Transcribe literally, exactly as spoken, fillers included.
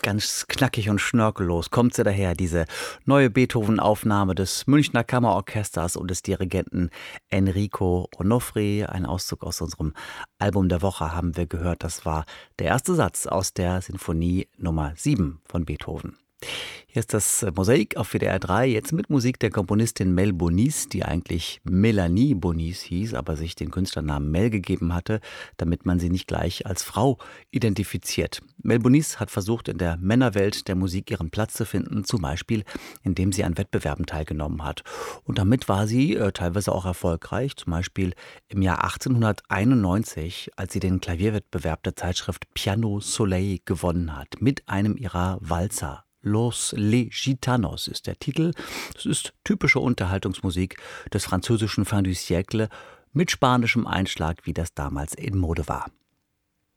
Ganz knackig und schnörkellos kommt sie daher, diese neue Beethoven-Aufnahme des Münchner Kammerorchesters und des Dirigenten Enrico Onofre. Ein Auszug aus unserem Album der Woche haben wir gehört. Das war der erste Satz aus der Sinfonie Nummer sieben von Beethoven. Hier ist das Mosaik auf W D R drei, jetzt mit Musik der Komponistin Mel Bonis, die eigentlich Melanie Bonis hieß, aber sich den Künstlernamen Mel gegeben hatte, damit man sie nicht gleich als Frau identifiziert. Mel Bonis hat versucht, in der Männerwelt der Musik ihren Platz zu finden, zum Beispiel, indem sie an Wettbewerben teilgenommen hat. Und damit war sie äh, teilweise auch erfolgreich, zum Beispiel im Jahr achtzehnhunderteinundneunzig, als sie den Klavierwettbewerb der Zeitschrift Piano Soleil gewonnen hat, mit einem ihrer Walzer. Los Les Gitanos ist der Titel. Das ist typische Unterhaltungsmusik des französischen Fin du siècle mit spanischem Einschlag, wie das damals in Mode war.